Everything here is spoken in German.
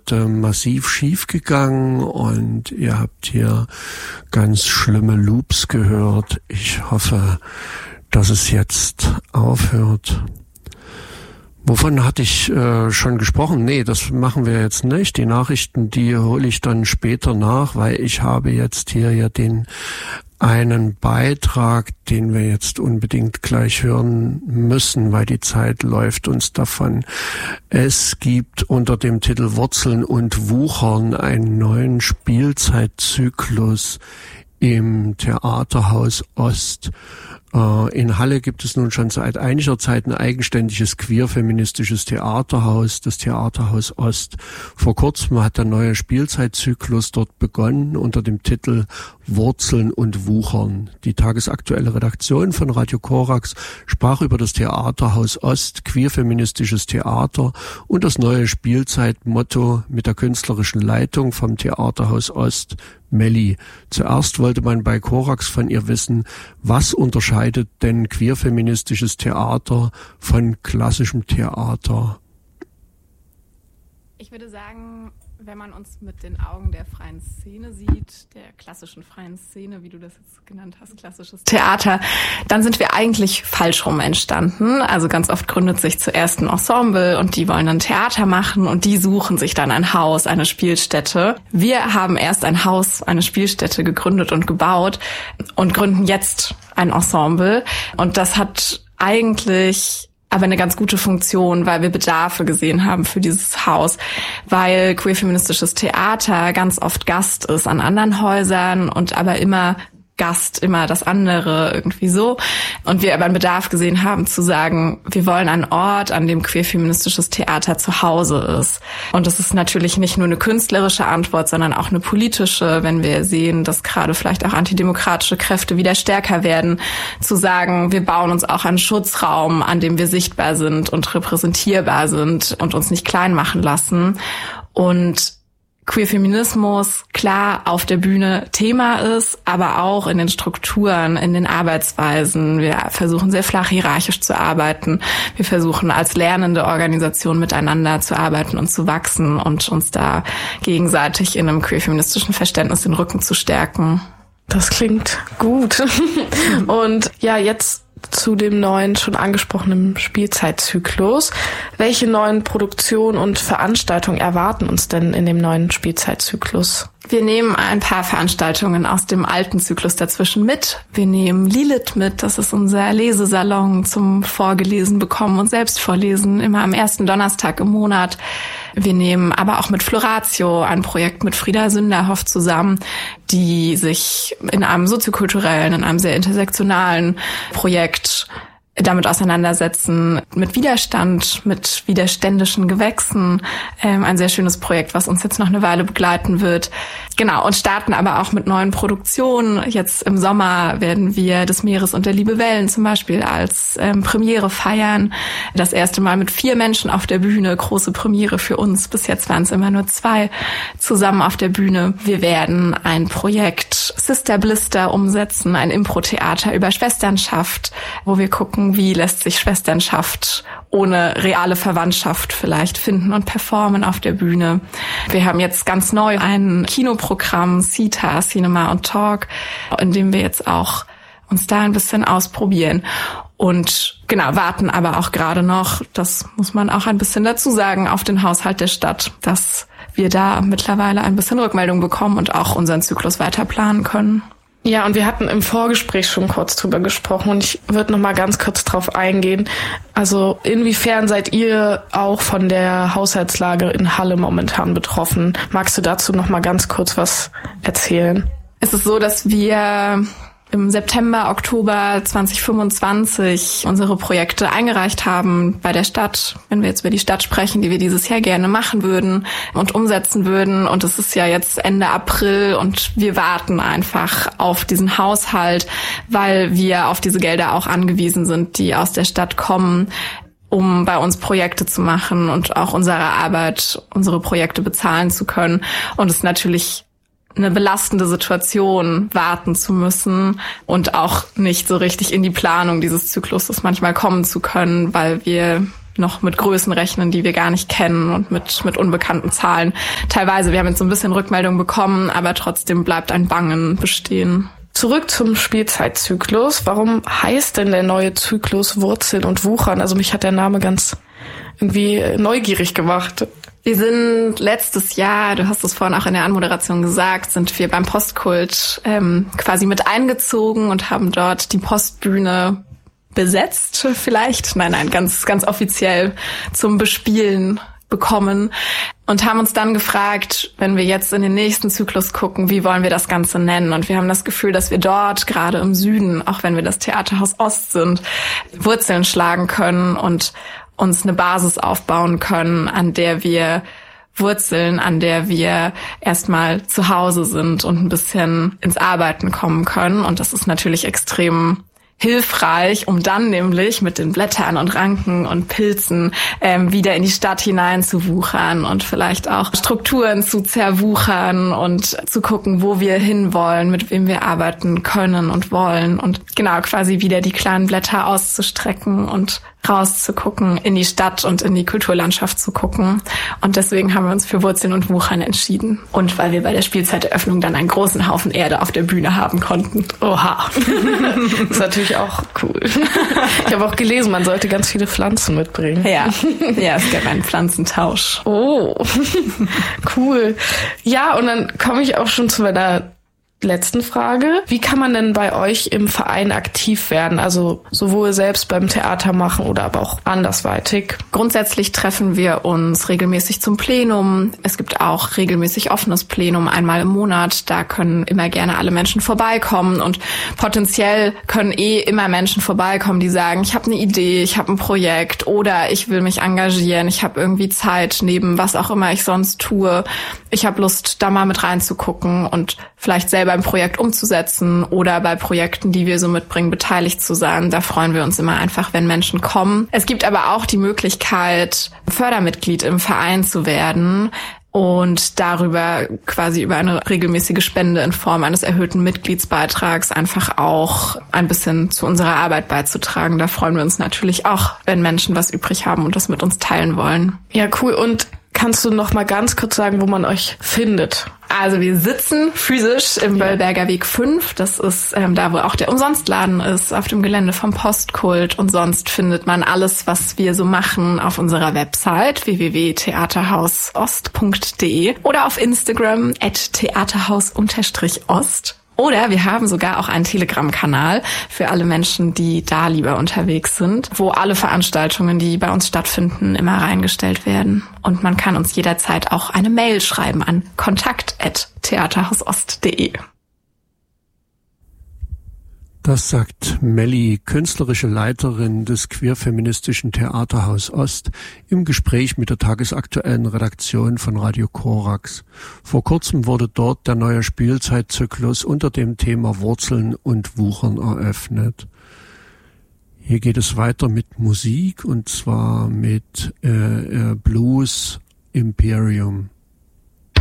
heute massiv schief gegangen und ihr habt hier ganz schlimme Loops gehört. Ich hoffe, dass es jetzt aufhört. Wovon hatte ich schon gesprochen? Nee, das machen wir jetzt nicht. Die Nachrichten, die hole ich dann später nach, weil ich habe jetzt hier ja einen Beitrag, den wir jetzt unbedingt gleich hören müssen, weil die Zeit läuft uns davon. Es gibt unter dem Titel Wurzeln und Wuchern einen neuen Spielzeitzyklus im Theaterhaus Ost. In Halle gibt es nun schon seit einiger Zeit ein eigenständiges queer-feministisches Theaterhaus, das Theaterhaus Ost. Vor kurzem hat der neue Spielzeitzyklus dort begonnen unter dem Titel Wurzeln und Wuchern. Die tagesaktuelle Redaktion von Radio Korax sprach über das Theaterhaus Ost, queer-feministisches Theater und das neue Spielzeitmotto mit der künstlerischen Leitung vom Theaterhaus Ost, Melli. Zuerst wollte man bei Korax von ihr wissen, was unterscheidet denn queer-feministisches Theater von klassischem Theater? Ich würde sagen, wenn man uns mit den Augen der freien Szene sieht, der klassischen freien Szene, wie du das jetzt genannt hast, klassisches Theater, dann sind wir eigentlich falsch rum entstanden. Also ganz oft gründet sich zuerst ein Ensemble und die wollen dann Theater machen und die suchen sich dann ein Haus, eine Spielstätte. Wir haben erst ein Haus, eine Spielstätte gegründet und gebaut und gründen jetzt ein Ensemble. Und das hat eigentlich aber eine ganz gute Funktion, weil wir Bedarfe gesehen haben für dieses Haus, weil queer-feministisches Theater ganz oft Gast ist an anderen Häusern und aber immer Gast, immer das andere, irgendwie so. Und wir aber einen Bedarf gesehen haben zu sagen, wir wollen einen Ort, an dem queer-feministisches Theater zu Hause ist. Und das ist natürlich nicht nur eine künstlerische Antwort, sondern auch eine politische, wenn wir sehen, dass gerade vielleicht auch antidemokratische Kräfte wieder stärker werden, zu sagen, wir bauen uns auch einen Schutzraum, an dem wir sichtbar sind und repräsentierbar sind und uns nicht klein machen lassen. Und Queerfeminismus klar auf der Bühne Thema ist, aber auch in den Strukturen, in den Arbeitsweisen. Wir versuchen sehr flach hierarchisch zu arbeiten. Wir versuchen als lernende Organisation miteinander zu arbeiten und zu wachsen und uns da gegenseitig in einem queerfeministischen Verständnis den Rücken zu stärken. Das klingt gut. Und ja, jetzt zu dem neuen, schon angesprochenen Spielzeitzyklus. Welche neuen Produktionen und Veranstaltungen erwarten uns denn in dem neuen Spielzeitzyklus? Wir nehmen ein paar Veranstaltungen aus dem alten Zyklus dazwischen mit. Wir nehmen Lilith mit, das ist unser Lesesalon zum Vorgelesen bekommen und selbst vorlesen, immer am ersten Donnerstag im Monat. Wir nehmen aber auch mit Floratio, ein Projekt mit Frieda Sünderhoff zusammen, die sich in einem soziokulturellen, in einem sehr intersektionalen Projekt damit auseinandersetzen, mit Widerstand, mit widerständischen Gewächsen. Ein sehr schönes Projekt, was uns jetzt noch eine Weile begleiten wird. Genau, und starten aber auch mit neuen Produktionen. Jetzt im Sommer werden wir des Meeres und der Liebe Wellen zum Beispiel als Premiere feiern. Das erste Mal mit 4 Menschen auf der Bühne, große Premiere für uns. Bis jetzt waren es immer nur 2 zusammen auf der Bühne. Wir werden ein Projekt Sister Blister umsetzen, ein Impro-Theater über Schwesternschaft, wo wir gucken, wie lässt sich Schwesternschaft ohne reale Verwandtschaft vielleicht finden und performen auf der Bühne. Wir haben jetzt ganz neu ein Kinoprogramm, CITA, Cinema und Talk, in dem wir jetzt auch uns da ein bisschen ausprobieren. Und genau, warten aber auch gerade noch, das muss man auch ein bisschen dazu sagen, auf den Haushalt der Stadt, dass wir da mittlerweile ein bisschen Rückmeldung bekommen und auch unseren Zyklus weiter planen können. Ja, und wir hatten im Vorgespräch schon kurz drüber gesprochen und ich würde noch mal ganz kurz drauf eingehen. Also inwiefern seid ihr auch von der Haushaltslage in Halle momentan betroffen? Magst du dazu noch mal ganz kurz was erzählen? Es ist so, dass wir im September, Oktober 2025 unsere Projekte eingereicht haben bei der Stadt, wenn wir jetzt über die Stadt sprechen, die wir dieses Jahr gerne machen würden und umsetzen würden. Und es ist ja jetzt Ende April und wir warten einfach auf diesen Haushalt, weil wir auf diese Gelder auch angewiesen sind, die aus der Stadt kommen, um bei uns Projekte zu machen und auch unsere Arbeit, unsere Projekte bezahlen zu können. Und es ist natürlich eine belastende Situation, warten zu müssen und auch nicht so richtig in die Planung dieses Zykluses manchmal kommen zu können, weil wir noch mit Größen rechnen, die wir gar nicht kennen und mit unbekannten Zahlen. Teilweise, wir haben jetzt so ein bisschen Rückmeldung bekommen, aber trotzdem bleibt ein Bangen bestehen. Zurück zum Spielzeitzyklus. Warum heißt denn der neue Zyklus Wurzeln und Wuchern? Also mich hat der Name ganz irgendwie neugierig gemacht. Wir sind letztes Jahr, du hast es vorhin auch in der Anmoderation gesagt, sind wir beim Postkult quasi mit eingezogen und haben dort die Postbühne besetzt vielleicht. Nein, ganz offiziell zum Bespielen bekommen und haben uns dann gefragt, wenn wir jetzt in den nächsten Zyklus gucken, wie wollen wir das Ganze nennen? Und wir haben das Gefühl, dass wir dort, gerade im Süden, auch wenn wir das Theaterhaus Ost sind, Wurzeln schlagen können und uns eine Basis aufbauen können, an der wir erstmal zu Hause sind und ein bisschen ins Arbeiten kommen können. Und das ist natürlich extrem hilfreich, um dann nämlich mit den Blättern und Ranken und Pilzen wieder in die Stadt hinein zu wuchern und vielleicht auch Strukturen zu zerwuchern und zu gucken, wo wir hinwollen, mit wem wir arbeiten können und wollen und genau quasi wieder die kleinen Blätter auszustrecken und rauszugucken, in die Stadt und in die Kulturlandschaft zu gucken. Und deswegen haben wir uns für Wurzeln und Wuchern entschieden. Und weil wir bei der Spielzeiteröffnung dann einen großen Haufen Erde auf der Bühne haben konnten. Oha. Das ist natürlich auch cool. Ich habe auch gelesen, man sollte ganz viele Pflanzen mitbringen. Ja, es gab einen Pflanzentausch. Oh, cool. Ja, und dann komme ich auch schon zu meiner letzten Frage. Wie kann man denn bei euch im Verein aktiv werden? Also sowohl selbst beim Theater machen oder aber auch andersweitig? Grundsätzlich treffen wir uns regelmäßig zum Plenum. Es gibt auch regelmäßig offenes Plenum einmal im Monat. Da können immer gerne alle Menschen vorbeikommen und potenziell können immer Menschen vorbeikommen, die sagen, ich habe eine Idee, ich habe ein Projekt oder ich will mich engagieren, ich habe irgendwie Zeit neben was auch immer ich sonst tue. Ich habe Lust, da mal mit reinzugucken und vielleicht selber ein Projekt umzusetzen oder bei Projekten, die wir so mitbringen, beteiligt zu sein. Da freuen wir uns immer einfach, wenn Menschen kommen. Es gibt aber auch die Möglichkeit, Fördermitglied im Verein zu werden und darüber quasi über eine regelmäßige Spende in Form eines erhöhten Mitgliedsbeitrags einfach auch ein bisschen zu unserer Arbeit beizutragen. Da freuen wir uns natürlich auch, wenn Menschen was übrig haben und das mit uns teilen wollen. Ja, cool. Und kannst du noch mal ganz kurz sagen, wo man euch findet? Also wir sitzen physisch im Böllberger Weg 5. Das ist da, wo auch der Umsonstladen ist, auf dem Gelände vom Postkult. Und sonst findet man alles, was wir so machen, auf unserer Website www.theaterhausost.de oder auf Instagram @theaterhaus_ost. Oder wir haben sogar auch einen Telegram-Kanal für alle Menschen, die da lieber unterwegs sind, wo alle Veranstaltungen, die bei uns stattfinden, immer reingestellt werden. Und man kann uns jederzeit auch eine Mail schreiben an kontakt@theaterhausost.de. Das sagt Melli, künstlerische Leiterin des queerfeministischen Theaterhaus Ost, im Gespräch mit der tagesaktuellen Redaktion von Radio Korax. Vor kurzem wurde dort der neue Spielzeitzyklus unter dem Thema Wurzeln und Wuchern eröffnet. Hier geht es weiter mit Musik und zwar mit Blues Imperium.